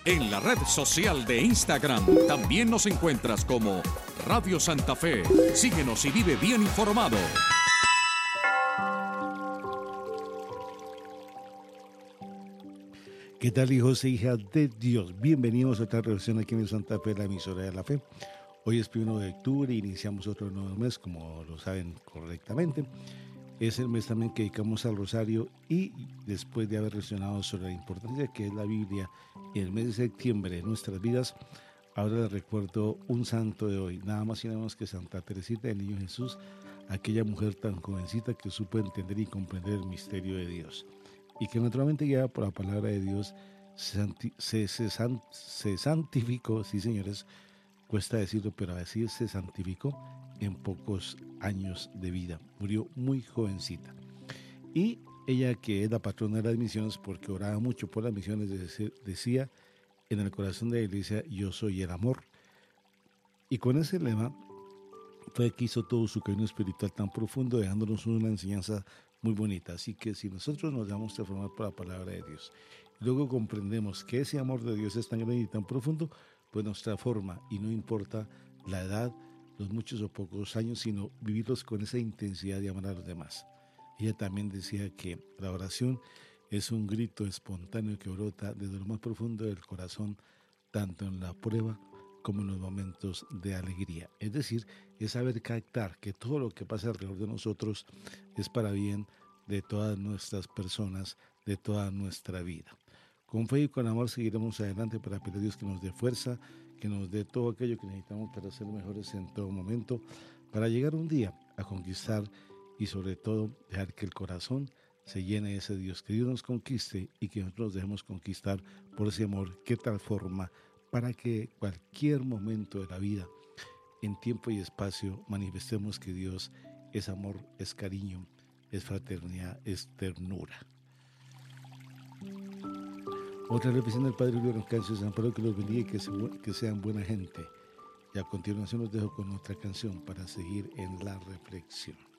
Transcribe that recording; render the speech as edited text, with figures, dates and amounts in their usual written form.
En la red social de Instagram también nos encuentras como Radio Santa Fe. Síguenos y vive bien informado. ¿Qué tal, hijos e hijas de Dios? Bienvenidos a otra reflexión aquí en Santa Fe, la emisora de la fe. Hoy es 1 de octubre y iniciamos otro nuevo mes, como lo saben correctamente. Es el mes también que dedicamos al rosario y después de haber reflexionado sobre la importancia que es la Biblia en el mes de septiembre de nuestras vidas, ahora les recuerdo un santo de hoy, nada más y nada menos que Santa Teresita del Niño Jesús, aquella mujer tan jovencita que supo entender y comprender el misterio de Dios y que naturalmente guiada por la palabra de Dios se santificó, sí señores, cuesta decirlo, pero así se santificó en pocos años de vida. Murió muy jovencita. Y ella, que es la patrona de las misiones, porque oraba mucho por las misiones, decía en el corazón de la iglesia: yo soy el amor. Y con ese lema fue que hizo todo su camino espiritual tan profundo, dejándonos una enseñanza muy bonita. Así que si nosotros nos dejamos transformar por la palabra de Dios, y luego comprendemos que ese amor de Dios es tan grande y tan profundo, pues nos transforma, y no importa la edad, los muchos o pocos años, sino vivirlos con esa intensidad de amar a los demás. Ella también decía que la oración es un grito espontáneo que brota desde lo más profundo del corazón, tanto en la prueba como en los momentos de alegría. Es decir, es saber captar que todo lo que pasa alrededor de nosotros es para bien de todas nuestras personas, de toda nuestra vida. Con fe y con amor seguiremos adelante para pedir a Dios que nos dé fuerza, que nos dé todo aquello que necesitamos para ser mejores en todo momento, para llegar un día a conquistar y sobre todo dejar que el corazón se llene de ese Dios, que Dios nos conquiste y que nosotros nos dejemos conquistar por ese amor que transforma, para que cualquier momento de la vida, en tiempo y espacio, manifestemos que Dios es amor, es cariño, es fraternidad, es ternura. Otra reflexión del Padre Julio Roncancio: San Pablo, que los bendiga y que sean buena gente. Y a continuación los dejo con otra canción para seguir en la reflexión.